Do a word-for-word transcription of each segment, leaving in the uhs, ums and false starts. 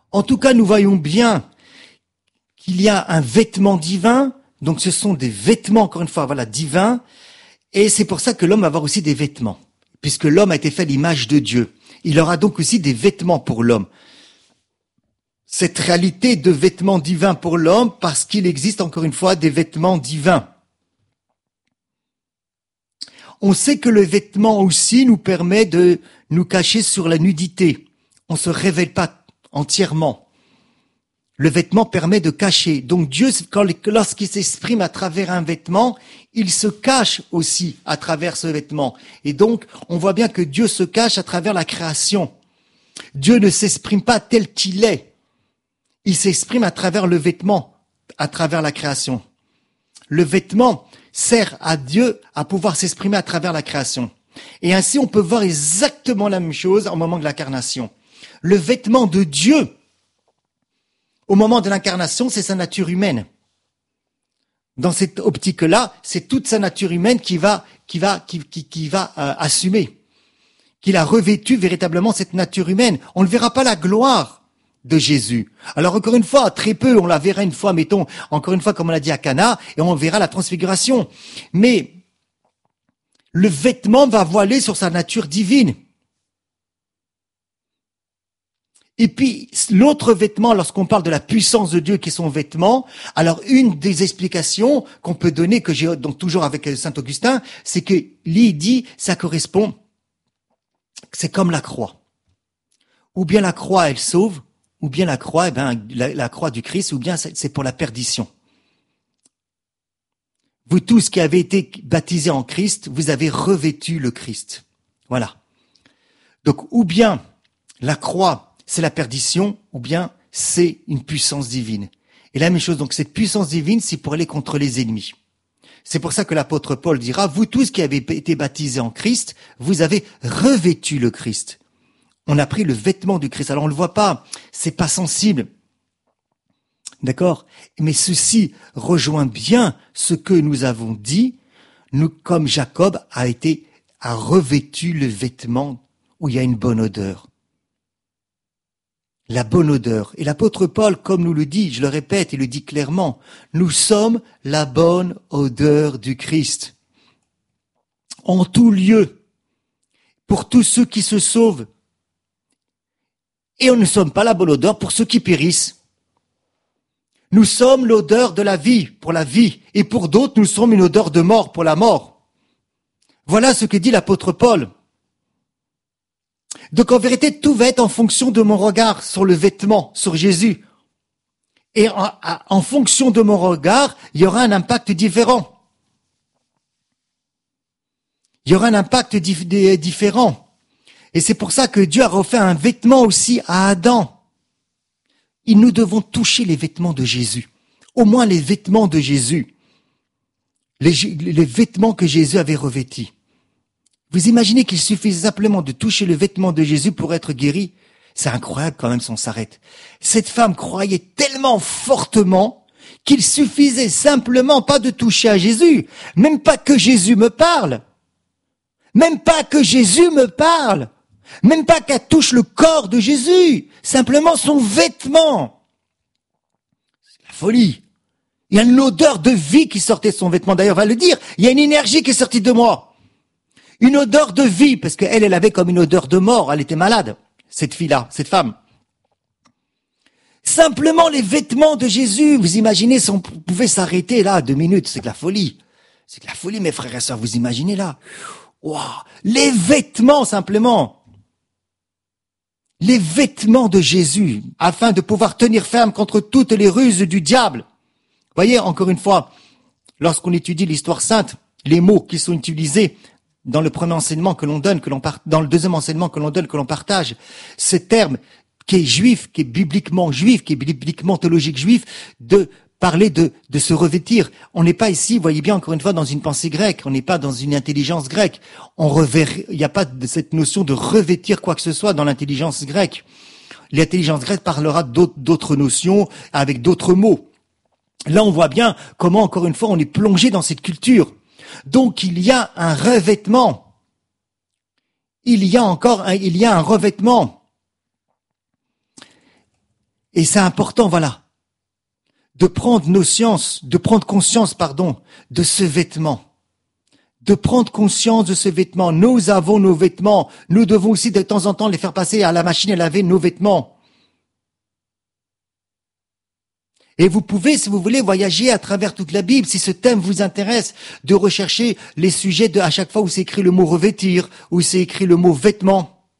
En tout cas, nous voyons bien qu'il y a un vêtement divin, donc ce sont des vêtements, encore une fois, voilà, divins, et c'est pour ça que l'homme va avoir aussi des vêtements, puisque l'homme a été fait à l'image de Dieu. Il aura donc aussi des vêtements pour l'homme. Cette réalité de vêtements divins pour l'homme, parce qu'il existe, encore une fois, des vêtements divins. On sait que le vêtement aussi nous permet de nous cacher sur la nudité. On se révèle pas entièrement. Le vêtement permet de cacher. Donc Dieu, quand, lorsqu'il s'exprime à travers un vêtement, il se cache aussi à travers ce vêtement. Et donc, on voit bien que Dieu se cache à travers la création. Dieu ne s'exprime pas tel qu'il est. Il s'exprime à travers le vêtement, à travers la création. Le vêtement sert à Dieu à pouvoir s'exprimer à travers la création. Et ainsi, on peut voir exactement la même chose au moment de l'incarnation. Le vêtement de Dieu, au moment de l'incarnation, c'est sa nature humaine. Dans cette optique-là, c'est toute sa nature humaine qui va, qui va, qui, qui, qui va euh, assumer, qu'il a revêtu véritablement cette nature humaine. On ne verra pas la gloire de Jésus. Alors encore une fois, très peu, on la verra une fois, mettons, encore une fois, comme on l'a dit à Cana, et on verra la transfiguration. Mais le vêtement va voiler sur sa nature divine. Et puis, l'autre vêtement, lorsqu'on parle de la puissance de Dieu qui est son vêtement, alors une des explications qu'on peut donner, que j'ai donc toujours avec Saint Augustin, c'est que lui dit, ça correspond, c'est comme la croix. Ou bien la croix, elle sauve, ou bien la croix, eh ben, la, la croix du Christ, ou bien c'est pour la perdition. Vous tous qui avez été baptisés en Christ, vous avez revêtu le Christ. Voilà. Donc, ou bien la croix, c'est la perdition, ou bien c'est une puissance divine. Et la même chose, donc cette puissance divine, c'est pour aller contre les ennemis. C'est pour ça que l'apôtre Paul dira, vous tous qui avez été baptisés en Christ, vous avez revêtu le Christ. On a pris le vêtement du Christ. Alors on le voit pas, c'est pas sensible. D'accord? Mais ceci rejoint bien ce que nous avons dit, nous, comme Jacob a été, a revêtu le vêtement où il y a une bonne odeur. La bonne odeur. Et l'apôtre Paul, comme nous le dit, je le répète, il le dit clairement, nous sommes la bonne odeur du Christ. En tout lieu, pour tous ceux qui se sauvent. Et on ne sommes pas la bonne odeur pour ceux qui périssent. Nous sommes l'odeur de la vie, pour la vie. Et pour d'autres, nous sommes une odeur de mort, pour la mort. Voilà ce que dit l'apôtre Paul. Donc en vérité, tout va être en fonction de mon regard sur le vêtement, sur Jésus. Et en, en fonction de mon regard, il y aura un impact différent. Il y aura un impact dif- différent. Et c'est pour ça que Dieu a refait un vêtement aussi à Adam. Et nous devons toucher les vêtements de Jésus. Au moins les vêtements de Jésus. Les, les vêtements que Jésus avait revêtis. Vous imaginez qu'il suffisait simplement de toucher le vêtement de Jésus pour être guéri? C'est incroyable quand même si on s'arrête. Cette femme croyait tellement fortement qu'il suffisait simplement pas de toucher à Jésus. Même pas que Jésus me parle. Même pas que Jésus me parle. Même pas qu'elle touche le corps de Jésus. Simplement son vêtement. C'est la folie. Il y a une odeur de vie qui sortait de son vêtement. D'ailleurs, on va le dire. Il y a une énergie qui est sortie de moi. Une odeur de vie, parce qu'elle, elle avait comme une odeur de mort, elle était malade, cette fille-là, cette femme. Simplement les vêtements de Jésus, vous imaginez si on pouvait s'arrêter là, deux minutes, c'est de la folie. C'est de la folie, mes frères et sœurs, vous imaginez là. Wow. Les vêtements, simplement. Les vêtements de Jésus, afin de pouvoir tenir ferme contre toutes les ruses du diable. Vous voyez, encore une fois, lorsqu'on étudie l'histoire sainte, les mots qui sont utilisés dans le premier enseignement que l'on donne, que l'on part, dans le deuxième enseignement que l'on donne, que l'on partage, ce terme qui est juif, qui est bibliquement juif, qui est bibliquement théologique juif, de parler de, de se revêtir. On n'est pas ici, vous voyez bien, encore une fois, dans une pensée grecque, on n'est pas dans une intelligence grecque. On revêt, il n'y a pas de cette notion de revêtir quoi que ce soit dans l'intelligence grecque. L'intelligence grecque parlera d'autres, d'autres notions avec d'autres mots. Là, on voit bien comment, encore une fois, on est plongé dans cette culture. Donc, il y a un revêtement. Il y a encore un, il y a un revêtement. Et c'est important, voilà, de prendre conscience, de prendre conscience, pardon, de ce vêtement. De prendre conscience de ce vêtement. Nous avons nos vêtements. Nous devons aussi de temps en temps les faire passer à la machine à laver nos vêtements. Et vous pouvez, si vous voulez, voyager à travers toute la Bible, si ce thème vous intéresse, de rechercher les sujets de, à chaque fois où c'est écrit le mot revêtir, où c'est écrit le mot vêtement.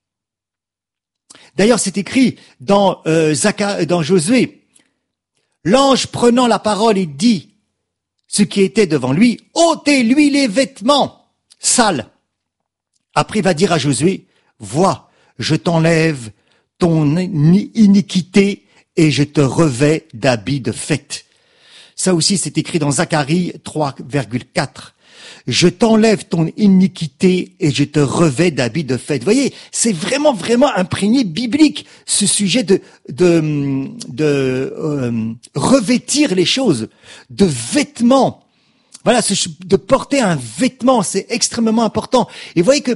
D'ailleurs, c'est écrit dans, euh, Zacha, dans Josué. L'ange prenant la parole et dit ce qui était devant lui, ôtez-lui les vêtements sales. Après, il va dire à Josué, vois, je t'enlève ton iniquité et je te revais d'habits de fête. Ça aussi, c'est écrit dans Zacharie trois virgule quatre. Je t'enlève ton iniquité et je te revais d'habits de fête. Vous voyez, c'est vraiment, vraiment imprégné biblique, ce sujet de, de, de euh, revêtir les choses, de vêtements. Voilà, de porter un vêtement, c'est extrêmement important. Et vous voyez que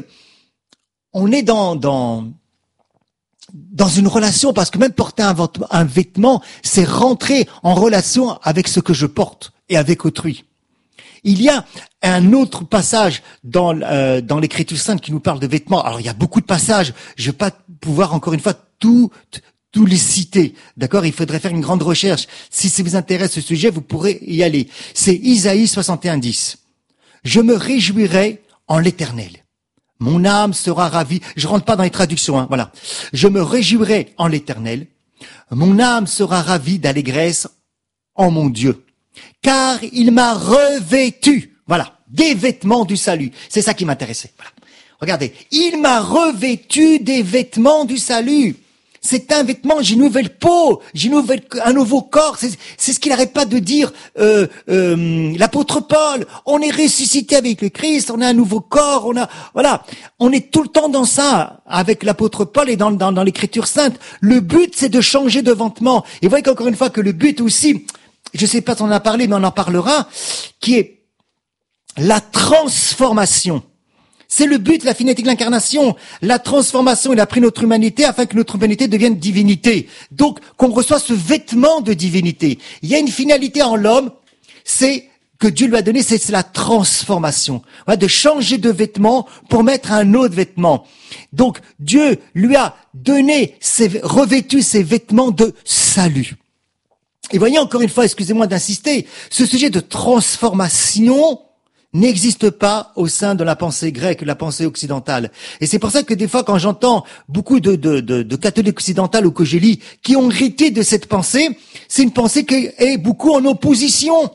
on est dans, dans, dans une relation, parce que même porter un, un vêtement, c'est rentrer en relation avec ce que je porte et avec autrui. Il y a un autre passage dans, euh, dans l'Écriture sainte qui nous parle de vêtements. Alors, il y a beaucoup de passages. Je vais pas pouvoir, encore une fois, tout, tout les citer. D'accord? Il faudrait faire une grande recherche. Si ça vous intéresse ce sujet, vous pourrez y aller. C'est Isaïe soixante et un dix. Je me réjouirai en l'Éternel. Mon âme sera ravie. Je rentre pas dans les traductions, hein. Voilà. Je me réjouirai en l'Éternel. Mon âme sera ravie d'allégresse en mon Dieu. Car il m'a revêtu, voilà, des vêtements du salut. C'est ça qui m'intéressait. Voilà. Regardez, il m'a revêtu des vêtements du salut. C'est un vêtement, j'ai une nouvelle peau, j'ai une nouvelle, un nouveau corps. C'est, c'est ce qu'il n'arrête pas de dire euh, euh, l'apôtre Paul. On est ressuscité avec le Christ, on a un nouveau corps, on a, voilà, on est tout le temps dans ça avec l'apôtre Paul et dans, dans, dans l'Écriture sainte. Le but, c'est de changer de vêtements. Et vous voyez qu'encore une fois que le but aussi, je ne sais pas si on en a parlé, mais on en parlera, qui est la transformation. C'est le but, la finalité de l'incarnation. La transformation, il a pris notre humanité afin que notre humanité devienne divinité. Donc, qu'on reçoit ce vêtement de divinité. Il y a une finalité en l'homme, c'est que Dieu lui a donné, c'est la transformation. Voilà, de changer de vêtement pour mettre un autre vêtement. Donc, Dieu lui a donné, ses, revêtu ses vêtements de salut. Et voyez, encore une fois, excusez-moi d'insister, ce sujet de transformation n'existe pas au sein de la pensée grecque, la pensée occidentale. Et c'est pour ça que des fois, quand j'entends beaucoup de, de, de, de catholiques occidentaux ou que je lis, qui ont hérité de cette pensée, c'est une pensée qui est beaucoup en opposition.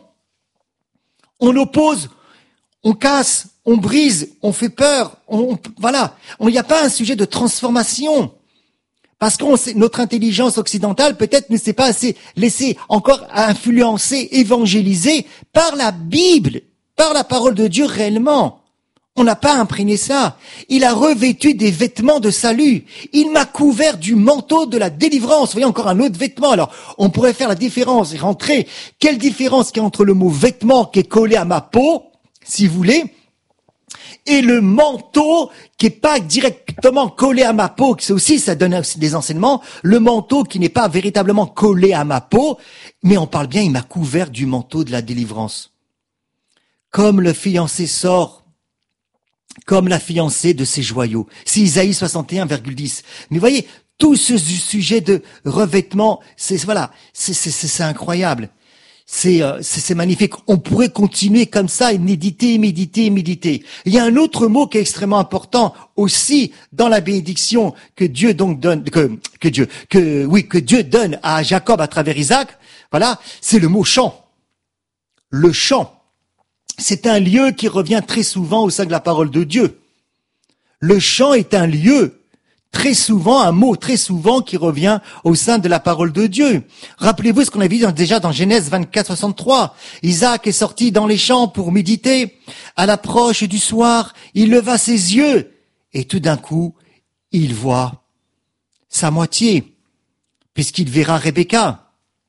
On oppose, on casse, on brise, on fait peur, on, on voilà. Il n'y a pas un sujet de transformation. Parce que notre intelligence occidentale peut-être ne s'est pas assez laissée encore influencer, évangéliser par la Bible, par la parole de Dieu réellement. On n'a pas imprégné ça. Il a revêtu des vêtements de salut. Il m'a couvert du manteau de la délivrance. Vous voyez, encore un autre vêtement. Alors, on pourrait faire la différence et rentrer. Quelle différence qu'il y a entre le mot vêtement qui est collé à ma peau, si vous voulez, et le manteau qui est pas directement collé à ma peau, c'est aussi, ça donne des enseignements, le manteau qui n'est pas véritablement collé à ma peau, mais on parle bien, il m'a couvert du manteau de la délivrance. Comme le fiancé sort, comme la fiancée de ses joyaux. C'est Isaïe soixante et un virgule dix. Mais vous voyez, tout ce sujet de revêtement, c'est, voilà, c'est, c'est, c'est, c'est incroyable. C'est, euh, c'est, c'est magnifique. On pourrait continuer comme ça et méditer, méditer, méditer. Il y a un autre mot qui est extrêmement important aussi dans la bénédiction que Dieu donc donne, que, que Dieu, que, oui, que Dieu donne à Jacob à travers Isaac. Voilà. C'est le mot champ. Le champ. C'est un lieu qui revient très souvent au sein de la parole de Dieu. Le champ est un lieu très souvent, un mot très souvent qui revient au sein de la parole de Dieu. Rappelez-vous ce qu'on a vu déjà dans Genèse vingt-quatre, soixante-trois. Isaac est sorti dans les champs pour méditer. À l'approche du soir, il leva ses yeux et tout d'un coup, il voit sa moitié, puisqu'il verra Rebecca.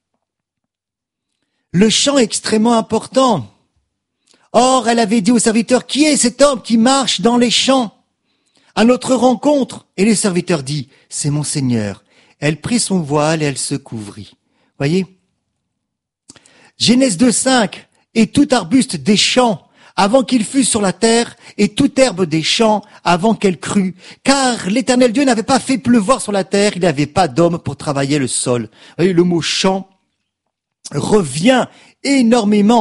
Le champ est extrêmement important. Or, elle avait dit au serviteur, qui est cet homme qui marche dans les champs à notre rencontre? Et le serviteur dit, c'est mon Seigneur. Elle prit son voile et elle se couvrit. Voyez? Genèse deux cinq. Et tout arbuste des champs avant qu'il fût sur la terre, et toute herbe des champs avant qu'elle crût. Car l'Éternel Dieu n'avait pas fait pleuvoir sur la terre, il n'avait pas d'homme pour travailler le sol. Vous voyez, le mot champ revient énormément